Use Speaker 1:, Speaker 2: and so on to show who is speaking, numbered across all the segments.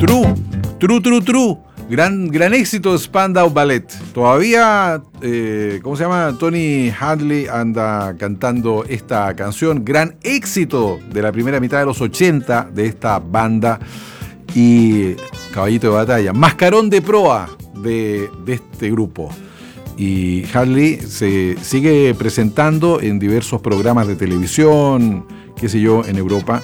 Speaker 1: True. Gran éxito de Spandau Ballet. Todavía, Tony Hadley anda cantando esta canción. Gran éxito de la primera mitad de los 80 de esta banda. Y caballito de batalla, mascarón de proa de este grupo. Y Hadley se sigue presentando en diversos programas de televisión, en Europa.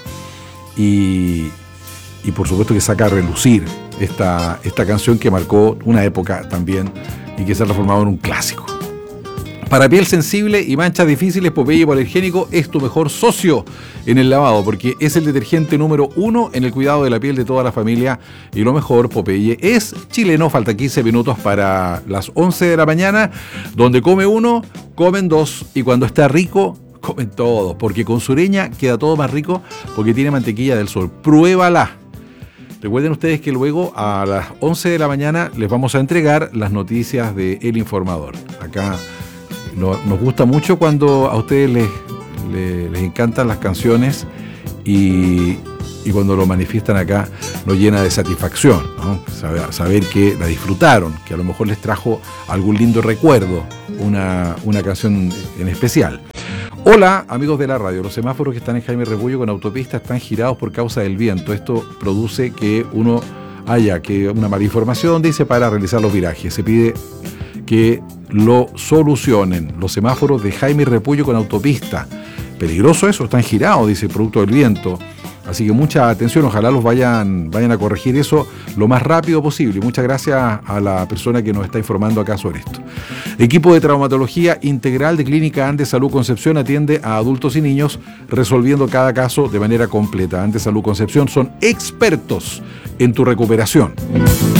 Speaker 1: Y por supuesto que saca a relucir esta canción que marcó una época también y que se ha transformado en un clásico. Para piel sensible y manchas difíciles, Popeye Hipoalergénico es tu mejor socio en el lavado, porque es el detergente número 1 en el cuidado de la piel de toda la familia. Y lo mejor, Popeye es chileno. Falta 15 minutos para las 11 de la mañana. Donde come uno, comen dos. Y cuando está rico, comen todos, porque con Sureña queda todo más rico, porque tiene mantequilla del sol. Pruébala. Recuerden ustedes que luego a las 11 de la mañana les vamos a entregar las noticias de El Informador. Acá nos gusta mucho cuando a ustedes les encantan las canciones y cuando lo manifiestan acá nos llena de satisfacción, ¿no? Saber que la disfrutaron, que a lo mejor les trajo algún lindo recuerdo, una canción en especial. Hola, amigos de la radio. Los semáforos que están en Jaime Rebollo con autopista están girados por causa del viento. Esto produce que uno haya una mala información, dice, para realizar los virajes. Se pide que lo solucionen. Los semáforos de Jaime Repullo con autopista. Peligroso eso, están girados, dice, producto del viento. Así que mucha atención, ojalá los vayan a corregir eso lo más rápido posible. Y muchas gracias a la persona que nos está informando acá sobre esto. Equipo de traumatología integral de Clínica Andes Salud Concepción atiende a adultos y niños resolviendo cada caso de manera completa. Andes Salud Concepción son expertos en tu recuperación.